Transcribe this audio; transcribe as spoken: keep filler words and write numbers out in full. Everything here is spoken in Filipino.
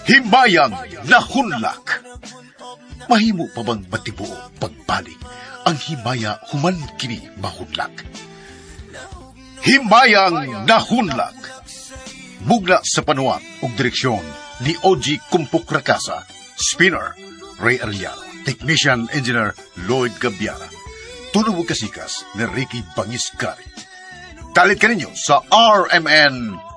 Himayang nahunlak. Mahimo pa bang matibuo pagbalik ang himaya human kini mahunlak? Himayang nahunlak. Mugna sa panuwat ug direksyon ni O G Kumpuk Rakasa, Spinner Ray Arellano, Technician Engineer Lloyd Gabiara, tunog kasikas ni Ricky Bangiscari. Dalit ka ninyo sa R M N